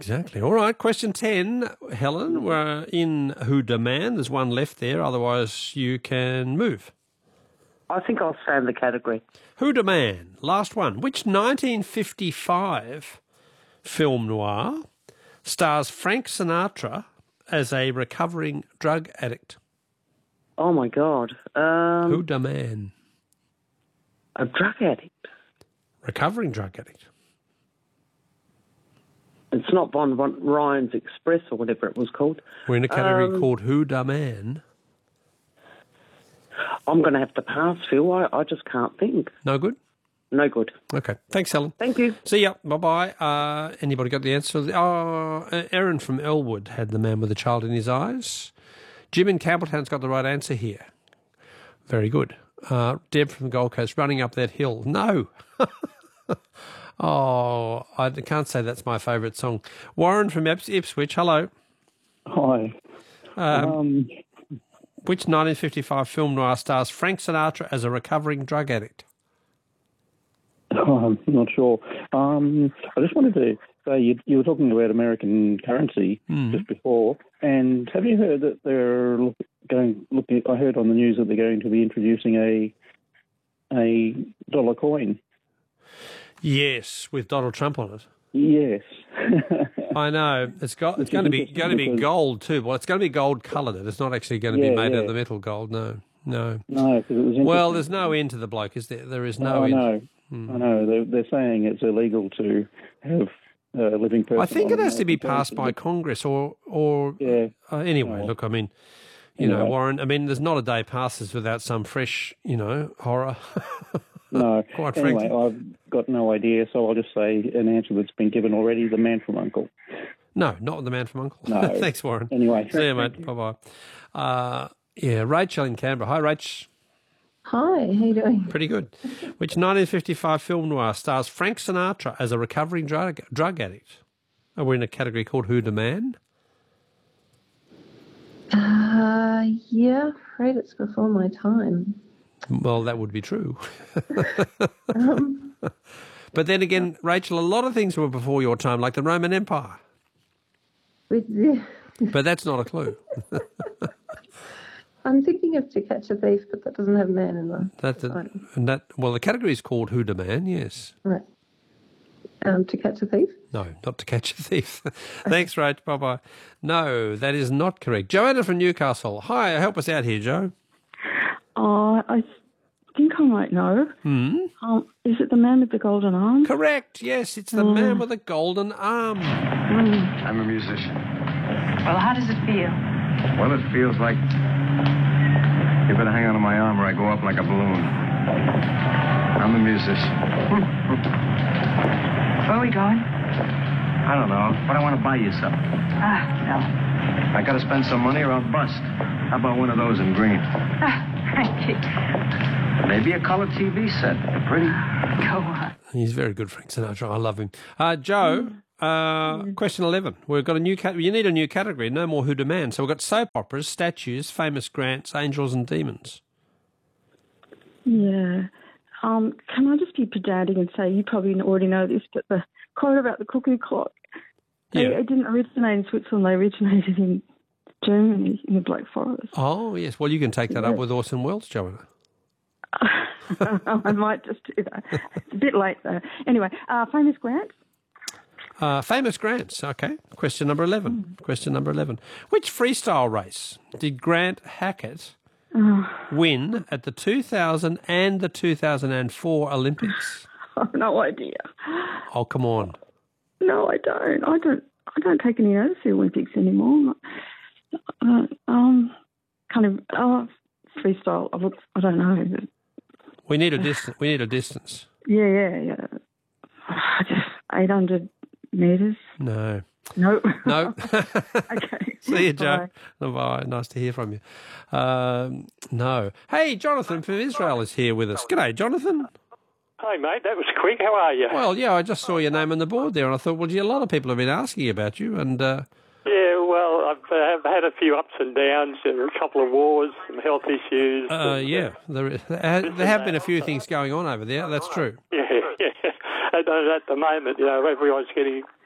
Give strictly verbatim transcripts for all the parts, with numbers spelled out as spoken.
Exactly. All right, question ten, Helen. We're in Who Da Man. There's one left there, otherwise you can move. I think I'll stay in the category. Who Da Man, last one. Which nineteen fifty-five film noir stars Frank Sinatra as a recovering drug addict? Oh, my God. Um, Who Da Man? A drug addict? Recovering drug addict. It's not Von, Von Ryan's Express or whatever it was called. We're in a category um, called Who Da Man. I'm going to have to pass, Phil. I, I just can't think. No good? No good. Okay. Thanks, Helen. Thank you. See ya. Bye-bye. Uh, anybody got the answer? Oh, Aaron from Elwood had The Man with a Child in His Eyes. Jim in Campbelltown's got the right answer here. Very good. Uh, Deb from the Gold Coast, Running Up That Hill. No. Oh, I can't say that's my favourite song. Warren from Ips- Ipswich, hello. Hi. Um, Um, which nineteen fifty-five film noir stars Frank Sinatra as a recovering drug addict? oh, I'm not sure. Um, I just wanted to say you, you were talking about American currency Mm. just before, and have you heard that they're look, going looking? I heard on the news that they're going to be introducing a a dollar coin. Yes, with Donald Trump on it. Yes. I know. It's got. It's Which going is to be interesting going to be because- gold too. Well, it's going to be gold coloured. It's not actually going to be Yeah, made out yeah. of the metal gold. No, no. No, because it was interesting. Well, there's no end to the bloke, is there? There is no I end. know. Hmm. I know. They're, they're saying it's illegal to have a living person. I think on it has to be American passed by currency. Congress or or Yeah. uh, anyway. Oh. Look, I mean, you know, Anyway. Warren. I mean, there's not a day passes without some fresh, you know, horror. No. Quite anyway, frankly. I've got no idea, so I'll just say an answer that's been given already, The Man from Uncle. No, not the Man from Uncle. No. Thanks, Warren. Anyway. See you, mate. Bye-bye. Uh, yeah, Rachel in Canberra. Hi, Rach. Hi, how you doing? Pretty good. Which nineteen fifty-five film noir stars Frank Sinatra as a recovering drug, drug addict? Are we in a category called Who Da Man? Uh, yeah, afraid it's before my time. Well, that would be true. Um, But then again, Rachel, a lot of things were before your time, like the Roman Empire. with the, But that's not a clue. I'm thinking of To Catch a Thief, but that doesn't have man in the That's a, title. and that. Well, the category is called Who Da Man, yes. Right. Um, To Catch a Thief? No, not To Catch a Thief. Thanks, Rach. Bye-bye. No, that is not correct. Joanna from Newcastle. Hi, help us out here, Joe. Oh, I think I might know. Hmm? Um, is it The Man with the Golden Arm? Correct, yes. It's the Oh. man with a golden arm. Mm. I'm a musician. Well, how does it feel? Well, it feels like you better hang on to my arm or I go up like a balloon. I'm a musician. Where are we going? I don't know, but I want to buy you something. Ah, no. I got to spend some money or I'll bust. How about one of those in green? Ah, thank you. Maybe a color T V set. Pretty. Go on. He's very good, Frank Sinatra. I love him. Uh, Joe, uh, question eleven. We've got a new cat. You need a new category. No more Who Da Man. So we've got soap operas, statues, famous grants, angels and demons. Yeah. Um, can I just be pedantic and say you probably already know this, but the quote about the cuckoo clock, they, Yeah. it didn't originate in Switzerland. They originated in Germany, in the Black Forest. Oh, yes. Well, you can take that up with Orson Welles, Joanna. I might just do that. It's a bit late, though. Anyway, uh, famous grants? Uh, famous grants. Okay. Question number eleven. Question number eleven. Which freestyle race did Grant Hackett Oh, win at the two thousand and the two thousand four Olympics? I've no idea. Oh, come on. No, I don't. I don't. I don't take any notice of the Olympics anymore. Uh, um, kind of. Oh, freestyle. I look. I don't know. We need a distance. We need a distance. Yeah, yeah, yeah. I just eight hundred meters. No. No. No. Okay. See you, Joe. Bye. Bye. Nice to hear from you. Um, no. Hey, Jonathan from Israel is here with us. G'day, Jonathan. Hi, mate. That was quick. How are you? Well, yeah, I just saw your name on the board there, and I thought, well, gee, a lot of people have been asking about you, and uh, Yeah, well, I've uh, have had a few ups and downs, and a couple of wars, some health issues. uh, and, yeah, there, there have been a few things going on over there. That's true. Yeah, yeah. And uh, at the moment, you know, everyone's getting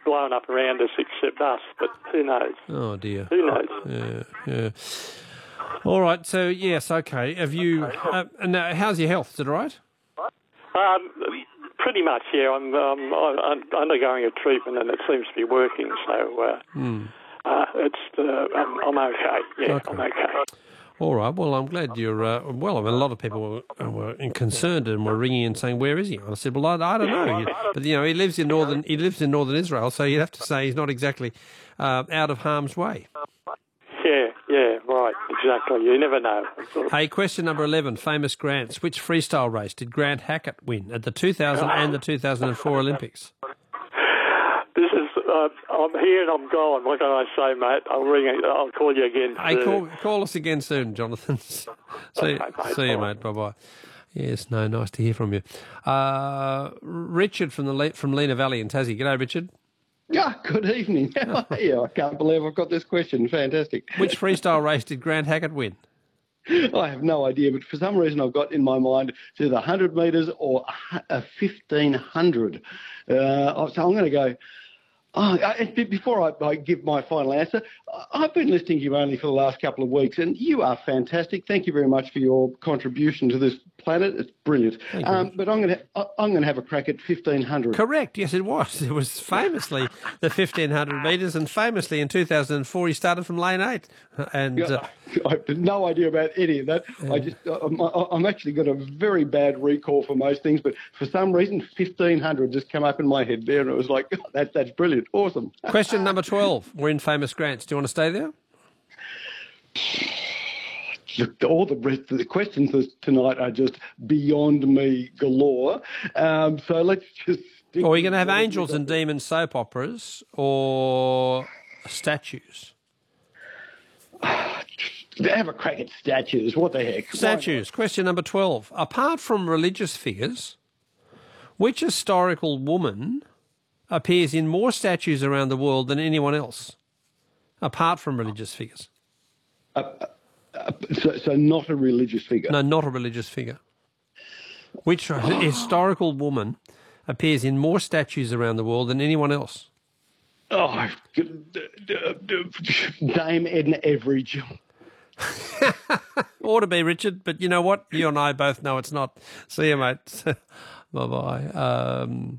blown up around us except us, but who knows? Oh, dear. Who knows? Yeah, yeah. All right, so, yes, okay. Have you... Uh, and uh, how's your health? Is it all right? Um, pretty much, yeah. I'm, um, I'm undergoing a treatment and it seems to be working, so uh, Mm. uh, it's uh, I'm, I'm okay. Yeah, Okay. I'm okay. All right. Well, I'm glad you're. Uh, well, I mean, a lot of people were, were concerned and were ringing and saying, "Where is he?" And I said, "Well, I, I don't know." You- But you know, he lives in northern. He lives in northern Israel, so you'd have to say he's not exactly uh, out of harm's way. Yeah, yeah, right, exactly. You never know. Hey, question number eleven. Famous Grants. Which freestyle race did Grant Hackett win at the two thousand and the two thousand four Olympics? This is. Uh, I'm here and I'm gone. What can I say, mate? I'll ring. I'll call you again. Hey, soon. call, call us again soon, Jonathan. see, Okay, mate. see you, Bye. mate. Bye bye. Yes, no, nice to hear from you. Uh, Richard from the Le- from Lena Valley in Tassie. G'day, Richard. Yeah, good evening. How are you? I can't believe I've got this question. Fantastic. Which freestyle race did Grant Hackett win? I have no idea, but for some reason I've got in my mind it's either one hundred metres or a fifteen hundred. Uh, so I'm going to go... Oh, and before I, I give my final answer, I've been listening to you only for the last couple of weeks, and you are fantastic. Thank you very much for your contribution to this planet. It's brilliant. Um, but I'm going to I'm going to have a crack at fifteen hundred. Correct. Yes, it was. It was famously the fifteen hundred metres, and famously in two thousand four he started from lane eight. And uh, I have no idea about any of that. Yeah. I just I'm, I'm actually got a very bad recall for most things, but for some reason fifteen hundred just came up in my head there, and it was like, God, that that's brilliant, awesome. question number twelve. We're in Famous Grants. Do you want to stay there? Look, all the rest of the questions this- tonight are just beyond me galore. Um, so let's just. stick Or are you with going to have what angels we've and got. demons soap operas or statues? Have a crack at statues. What the heck? Why Statues. Question number twelve. Apart from religious figures, which historical woman appears in more statues around the world than anyone else? Apart from religious figures. not? Uh, so, so not a religious figure. No, not a religious figure. Which historical woman appears in more statues around the world than anyone else? Oh, Dame Edna Everage. Ought to be, Richard, but you know what? You and I both know it's not. See you, mate. Bye-bye. Um,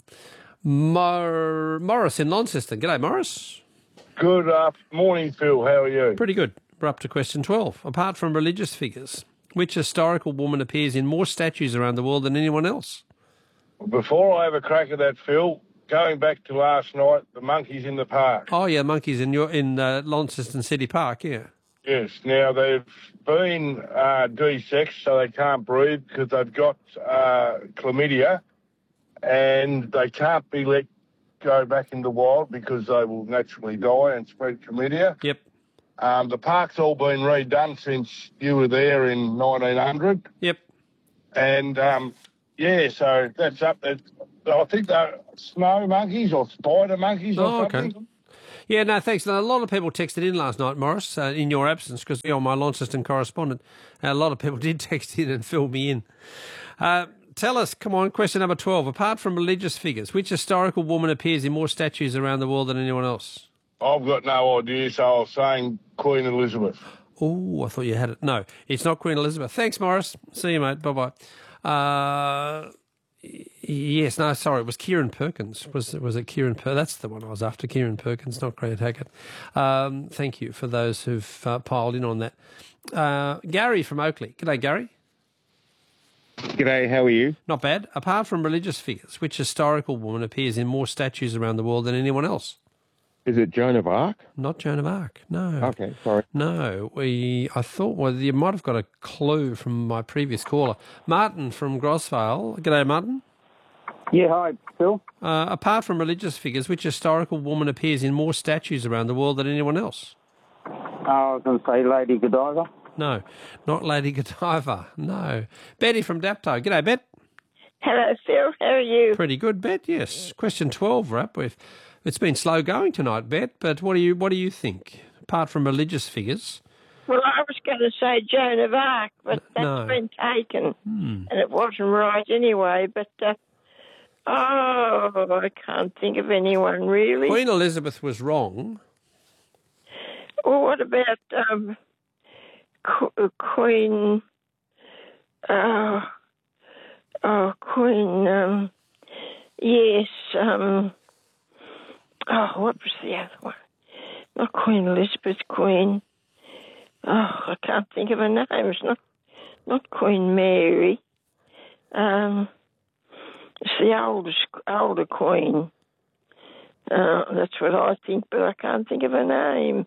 Mor- Morris in Launceston. G'day, Morris. Good uh, morning, Phil. How are you? Pretty good. We're up to question twelve. Apart from religious figures, which historical woman appears in more statues around the world than anyone else? Before I have a crack at that, Phil, going back to last night, the monkeys in the park. Oh, yeah, monkeys in your in uh, Launceston City Park, yeah. Yes. Now, they've been uh, de-sexed, so they can't breed because they've got uh, chlamydia, and they can't be let go back in the wild because they will naturally die and spread chlamydia. Yep. Um, the park's all been redone since you were there in nineteen hundred. Yep. And, um, yeah, so that's up. There. I think they're snow monkeys or spider monkeys or Oh, okay. something. Yeah, no, thanks. Now, a lot of people texted in last night, Morris, uh, in your absence, because you're my Launceston correspondent. Uh, a lot of people did text in and fill me in. Uh, tell us, come on, question number twelve. Apart from religious figures, which historical woman appears in more statues around the world than anyone else? I've got no idea, so I was saying Queen Elizabeth. Oh, I thought you had it. No, it's not Queen Elizabeth. Thanks, Morris. See you, mate. Bye-bye. Uh, yes, no, sorry, it was Kieran Perkins. Was was it Kieran Per? That's the one I was after, Kieran Perkins, not Grant Hackett. Um, thank you for those who've uh, piled in on that. Uh, Gary from Oakley. G'day, Gary. G'day, how are you? Not bad. Apart from religious figures, which historical woman appears in more statues around the world than anyone else? Is it Joan of Arc? Not Joan of Arc, no. Okay, sorry. No, we. I thought, well, you might have got a clue from my previous caller. Martin from Grosvale. G'day, Martin. Yeah, hi, Phil. Uh, apart from religious figures, which historical woman appears in more statues around the world than anyone else? Uh, I was going to say Lady Godiva. No, not Lady Godiva, no. Betty from Dapto. G'day, Bet. Hello, Phil. How are you? Pretty good, Bet, yes. Question twelve, we're up with. It's been slow going tonight, Bet, but what do you what do you think? Apart from religious figures. Well, I was going to say Joan of Arc, but that's No. been taken, Hmm. and it wasn't right anyway. But uh, Oh, I can't think of anyone really. Queen Elizabeth was wrong. Well, what about um, Qu- Queen? Uh, oh, Queen. Um, yes. Um, oh, what was the other one? Not Queen Elizabeth. Queen. Oh, I can't think of her name. It's not not Queen Mary. Um, it's the oldest, older Queen. Uh, that's what I think, but I can't think of her name.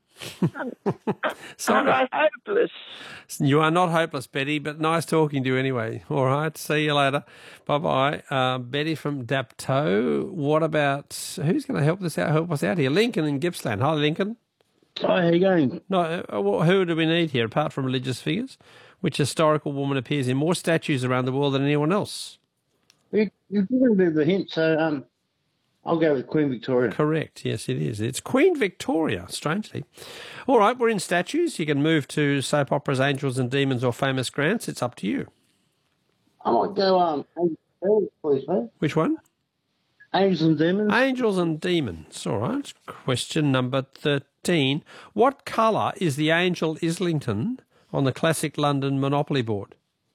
Sorry. I'm hopeless. You are not hopeless, Betty, but nice talking to you anyway. All right, see you later. Bye-bye. Uh, Betty from Dapto. What about, who's going to help us out, help us out here? Lincoln in Gippsland. Hi, Lincoln. Hi, how you going? No, uh, well, who do we need here, apart from religious figures? Which historical woman appears in more statues around the world than anyone else? You, you've given a bit of a hint, so um, I'll go with Queen Victoria. Correct, yes, it is. It's Queen Victoria, strangely. All right, we're in statues. You can move to soap operas, Angels and Demons, or Famous Grants. It's up to you. I might go, um, Angels, please, mate. Which one? Angels and Demons. Angels and Demons. All right. Question number thirteen. What colour is the Angel Islington on the classic London Monopoly board?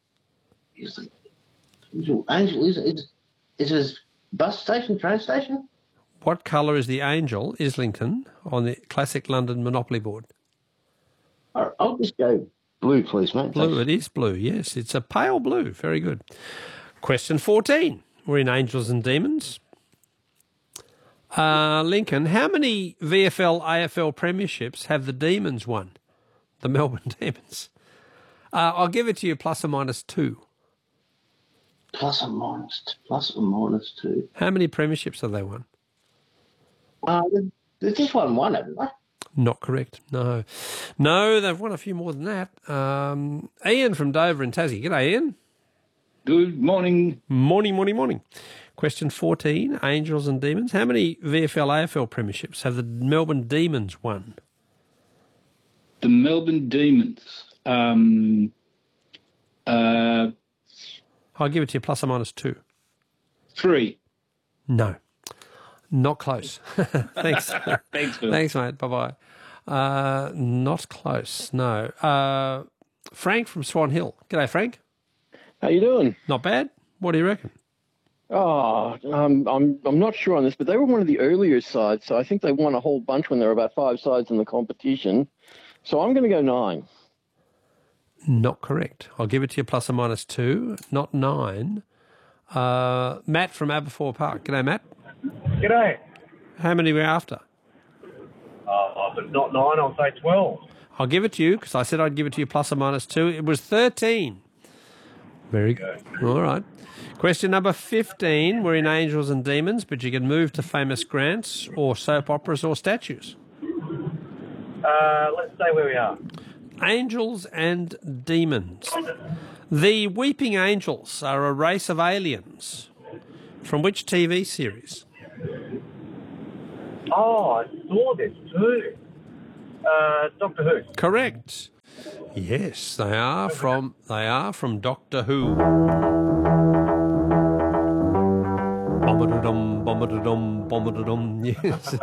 Angel, Angel is is is it a bus station, train station? What colour is the Angel Islington on the classic London Monopoly board? I'll I'll just go blue, please, mate. Blue, it is blue, yes. It's a pale blue. Very good. Question fourteen. We're in Angels and Demons. Uh, Lincoln, how many V F L A F L premierships have the Demons won? The Melbourne Demons. Uh, I'll give it to you plus or minus two. Plus or minus, plus or minus two. How many premierships have they won? Uh, they've just won one, haven't they? Not correct, no. No, they've won a few more than that. Um, Ian from Dover in Tassie. G'day, Ian. Good morning. Morning, morning, morning. Question fourteen, Angels and Demons. How many V F L A F L premierships have the Melbourne Demons won? The Melbourne Demons. Um, uh, I'll give it to you plus or minus two. Three. No. Not close. Thanks. Thanks, Phil. Thanks, mate. Bye-bye. Uh, not close, no. Uh, Frank from Swan Hill. G'day, Frank. How you doing? Not bad. What do you reckon? Oh, um, I'm I'm not sure on this, but they were one of the earlier sides, so I think they won a whole bunch when there were about five sides in the competition. So I'm going to go nine. Not correct. I'll give it to you plus or minus two, not nine. Uh, Matt from Aberfoyle Park. G'day, Matt. G'day. How many were you after? Uh, if it's not nine, I'll say twelve. I'll give it to you because I said I'd give it to you plus or minus two. It was thirteen. Very good. All right. Question number fifteen. We're in Angels and Demons, but you can move to Famous Grants or soap operas or statues. Uh, let's stay where we are. Angels and Demons. The Weeping Angels are a race of aliens. From which T V series? Oh, I saw this too. Uh, Doctor Who. Correct. Yes, they are from they are from Doctor Who. Bombadum, bombadum, bombadum. Yes.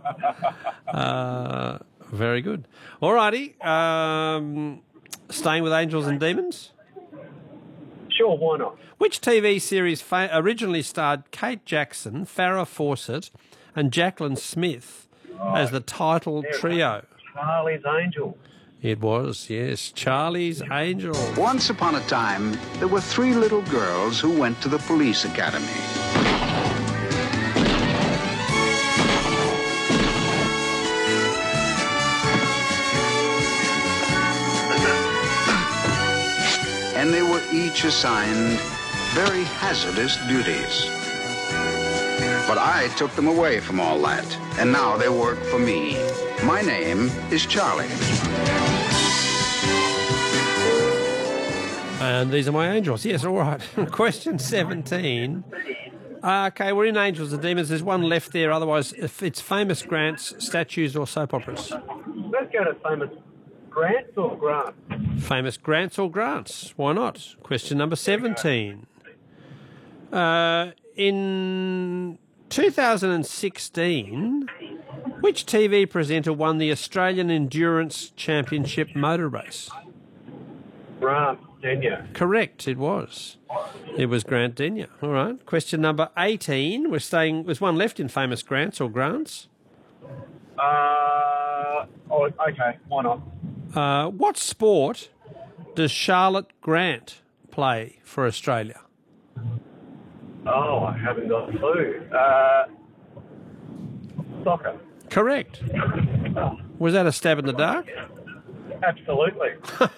uh, very good. All righty. Um, staying with Angels and Demons. Sure, why not? Which T V series fa- originally starred Kate Jackson, Farrah Fawcett, and Jacqueline Smith as the title trio? Charlie's Angels. It was, yes, Charlie's Angels. Once upon a time, there were three little girls who went to the police academy. And they were each assigned very hazardous duties. But I took them away from all that, and now they work for me. My name is Charlie. And these are my angels. Yes, all right. Question seventeen. Uh, okay, we're in Angels and Demons. There's one left there. Otherwise, if it's Famous Grants, statues, or soap operas. Let's go to Famous Grants or Grants. Famous Grants or Grants. Why not? Question number seventeen. Uh, in two thousand sixteen, which T V presenter won the Australian Endurance Championship motor race? Grant Denyer. Correct, it was. It was Grant Denyer. All right. Question number eighteen. We're staying. There's one left in famous Grants or Grants. Uh, oh, okay, why not? Uh, what sport does Charlotte Grant play for Australia? Oh, I haven't got a clue. Uh, soccer. Correct. Was that a stab in the dark? Absolutely.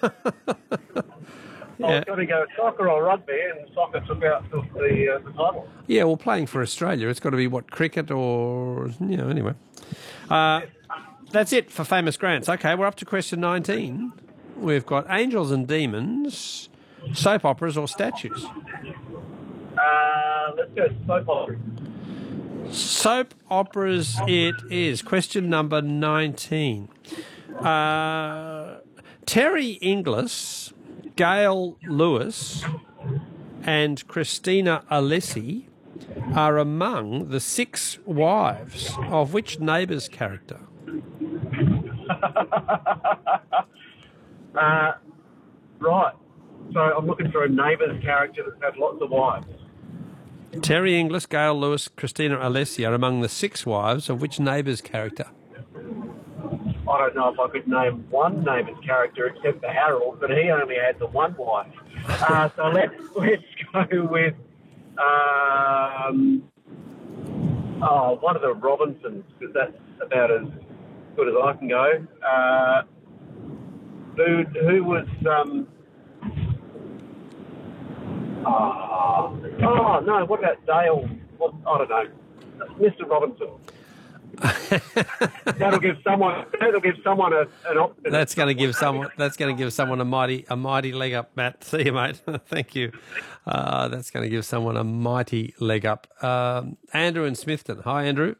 Yeah. I was going to go soccer or rugby, and soccer took out the, the, uh, the title. Yeah, well, playing for Australia, it's got to be, what, cricket or, you know, anyway. Uh, that's it for famous Grants. Okay, we're up to question nineteen. We've got angels and demons, soap operas or statues. Uh, let's go soap opera. Soap operas it is. Question number nineteen. Uh, Terry Inglis, Gail Lewis and Christina Alessi are among the six wives of which Neighbours character? uh, right. So I'm looking for a Neighbours character that's had lots of wives. Terry Inglis, Gail Lewis, Christina Alessi are among the six wives of which Neighbours character? I don't know if I could name one Neighbours character except for Harold, but he only had the one wife. Uh, so let's let's go with um, oh one of the Robinsons, because that's about as good as I can go. Uh, who who was um, oh, oh no? What about Dale? What, I don't know. Mister Robinson. that'll give someone. That'll give someone a, an option. That's going to give someone. That's going to give someone a mighty, a mighty leg up, Matt. See you, mate. Thank you. Uh, that's going to give someone a mighty leg up. Um, Andrew in Smithton. Hi, Andrew.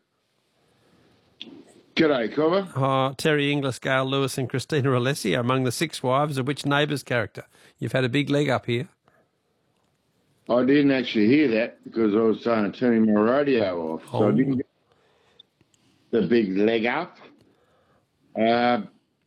G'day, Cobber. Uh, Terry Inglis, Gail Lewis, and Christina Alessi are among the six wives of which Neighbours character? You've had a big leg up here. I didn't actually hear that because I was trying to turn my radio off, so Oh. I didn't get the big leg up. Uh,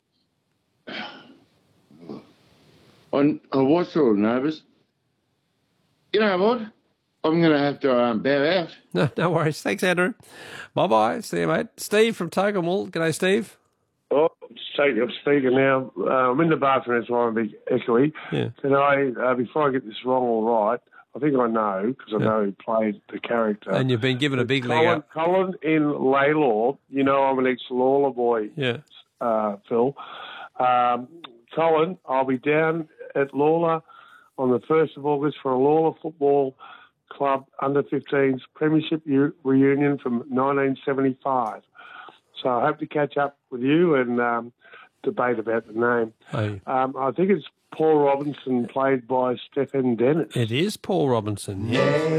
on, on what sort of Neighbours? You know what? I'm going to have to um, bow out. No, no worries. Thanks, Andrew. Bye-bye. See you, mate. Steve from Toggenwall. G'day, Steve. Oh, Steve, I'm speaking now. Uh, I'm in the bathroom, that's why I'm a bit echoey. Yeah. Can I, uh, before I get this wrong or right, I think I know, because I Yeah. know who played the character. And you've been given a big leg Colin, up. Colin in Laylaw. You know I'm an ex-Lawler boy, Yeah. uh, Phil. Um, Colin, I'll be down at Lawler on the first of August for a Lawler Football Club under fifteens Premiership u- reunion from nineteen seventy-five. So I hope to catch up with you and um, debate about the name. Hey. Um, I think it's Paul Robinson, played by Stephen Dennis. It is Paul Robinson, yes.